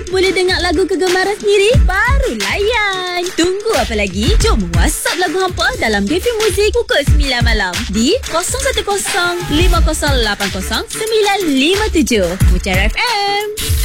Boleh dengar lagu kegemaran sendiri? Baru layan. Tunggu apa lagi? Jom WhatsApp lagu hampa dalam Devi Muzik pukul 9 malam di 010 5080 957 Mutiara FM.